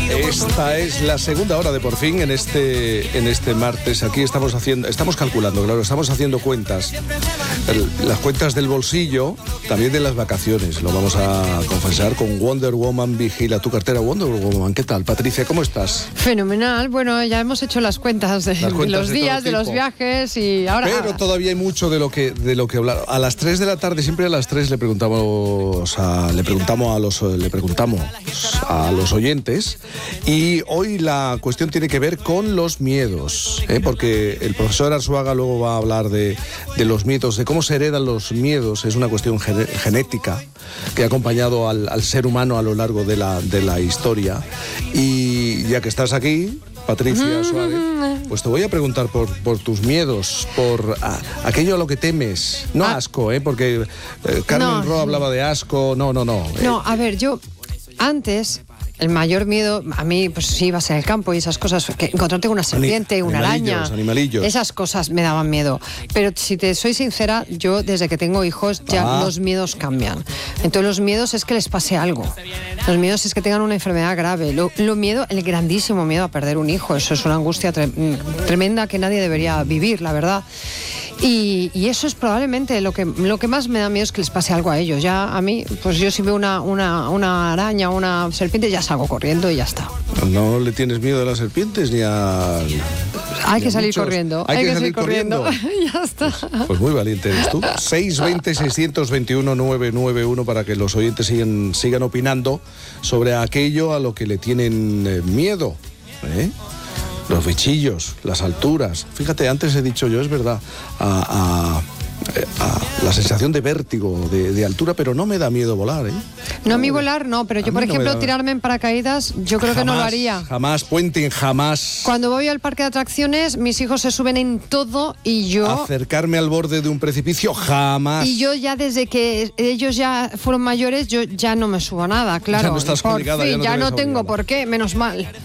Esta es la segunda hora de Por Fin en este martes. Aquí estamos calculando, claro, estamos haciendo cuentas. Las cuentas del bolsillo, también de las vacaciones. Lo vamos a confesar con Wonder Woman Vigila tu cartera. Wonder Woman, ¿qué tal? Patricia, ¿cómo estás? Fenomenal. Bueno, ya hemos hecho las cuentas de los días, de los viajes y ahora... Pero todavía hay mucho de lo que hablar. A las 3 de la tarde, siempre a las 3 le preguntamos a los oyentes. Y hoy la cuestión tiene que ver con los miedos, porque el profesor Arzuaga luego va a hablar de los miedos, de cómo se heredan los miedos. Es una cuestión genética que ha acompañado al ser humano a lo largo de la historia. Y ya que estás aquí, Patricia Suárez, pues te voy a preguntar por tus miedos, por aquello a lo que temes. No asco, porque Carmen Ro hablaba de asco. No. No, a ver, yo antes... El mayor miedo, a mí, pues sí, iba a ser el campo y esas cosas, que encontrarte una serpiente, una araña, animalillos. Esas cosas me daban miedo. Pero si te soy sincera, yo desde que tengo hijos ya los miedos cambian. Entonces los miedos es que les pase algo. Los miedos es que tengan una enfermedad grave. El grandísimo miedo a perder un hijo, eso es una angustia tremenda que nadie debería vivir, la verdad. Y eso es probablemente lo que más me da miedo, es que les pase algo a ellos. Ya a mí, pues yo si veo una araña, una serpiente, ya salgo corriendo y ya está. ¿No le tienes miedo a las serpientes ni a...? Hay que salir corriendo. Hay que salir corriendo. Ya está. Pues muy valiente eres tú. 620-621-991 para que los oyentes sigan opinando sobre aquello a lo que le tienen miedo. Los bichillos, las alturas. Fíjate, antes he dicho yo, es verdad, a la sensación de vértigo, de altura, pero no me da miedo volar, No, a mí volar no, pero yo, por ejemplo, tirarme en paracaídas, yo creo que no lo haría. Jamás, puente, jamás. Cuando voy al parque de atracciones, mis hijos se suben en todo y yo... Acercarme al borde de un precipicio, jamás. Y yo ya desde que ellos ya fueron mayores, yo ya no me subo a nada, claro. Ya no estás obligada. Ya no tengo por qué, menos mal.